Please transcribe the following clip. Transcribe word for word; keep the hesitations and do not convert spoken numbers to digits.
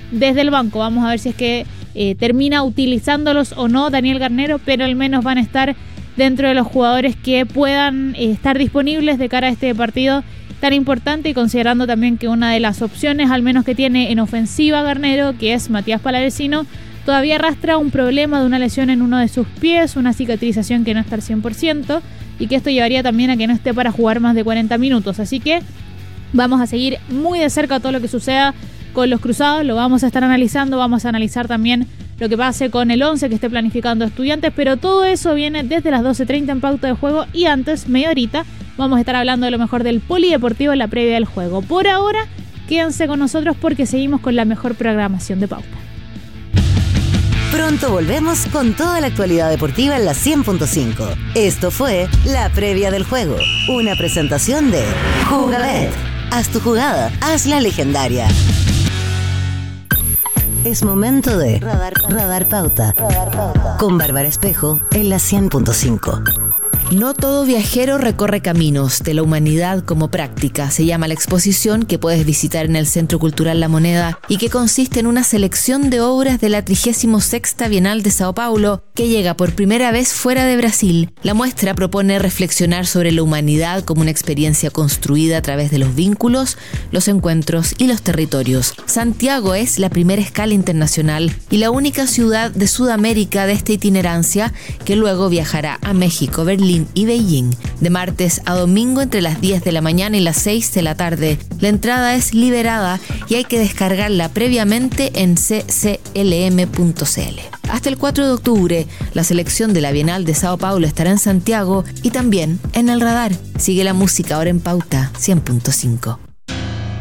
desde el banco. Vamos a ver si es que eh, termina utilizándolos o no Daniel Garnero, pero al menos van a estar dentro de los jugadores que puedan eh, estar disponibles de cara a este partido tan importante, y considerando también que una de las opciones, al menos que tiene en ofensiva Garnero, que es Matías Palavecino, todavía arrastra un problema de una lesión en uno de sus pies, una cicatrización que no está al cien por ciento, y que esto llevaría también a que no esté para jugar más de cuarenta minutos. Así que vamos a seguir muy de cerca todo lo que suceda con los cruzados, lo vamos a estar analizando, vamos a analizar también lo que pase con el once que esté planificando Estudiantes, pero todo eso viene desde las doce treinta en Pauta de Juego, y antes, media horita, vamos a estar hablando de lo mejor del polideportivo en la previa del juego. Por ahora, quédense con nosotros porque seguimos con la mejor programación de Pauta. Pronto volvemos con toda la actualidad deportiva en la cien punto cinco. Esto fue La Previa del Juego, una presentación de Jugabet. Haz tu jugada, hazla legendaria. Es momento de Radar, Radar Pauta, Radar Pauta, con Bárbara Espejo en la cien punto cinco. No todo viajero recorre caminos de la humanidad como práctica. Se llama la exposición, que puedes visitar en el Centro Cultural La Moneda y que consiste en una selección de obras de la trigésima sexta Bienal de Sao Paulo, que llega por primera vez fuera de Brasil. La muestra propone reflexionar sobre la humanidad como una experiencia construida a través de los vínculos, los encuentros y los territorios. Santiago es la primera escala internacional y la única ciudad de Sudamérica de esta itinerancia, que luego viajará a México, Berlín y Beijing, de martes a domingo entre las diez de la mañana y las seis de la tarde. La entrada es liberada y hay que descargarla previamente en c c l m punto c l. Hasta el cuatro de octubre, la selección de la Bienal de Sao Paulo estará en Santiago y también en el radar. Sigue la música ahora en Pauta cien punto cinco.